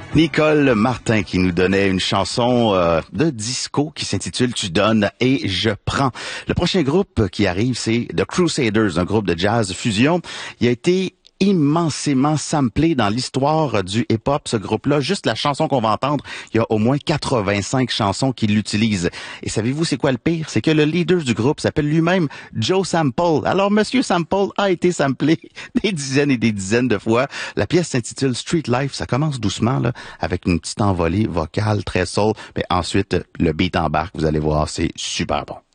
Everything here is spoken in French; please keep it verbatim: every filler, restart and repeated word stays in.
Nicole Martin qui nous donnait une chanson euh, de disco qui s'intitule « Tu donnes et je prends ». Le prochain groupe qui arrive, c'est The Crusaders, un groupe de jazz fusion. Il a été immensément samplé dans l'histoire du hip-hop, ce groupe-là. Juste la chanson qu'on va entendre, il y a au moins quatre-vingt-cinq chansons qui l'utilisent. Et savez-vous c'est quoi le pire? C'est que le leader du groupe s'appelle lui-même Joe Sample. Alors, Monsieur Sample a été samplé des dizaines et des dizaines de fois. La pièce s'intitule Street Life. Ça commence doucement, là, avec une petite envolée vocale très soul. Mais ensuite, le beat embarque. Vous allez voir, c'est super bon.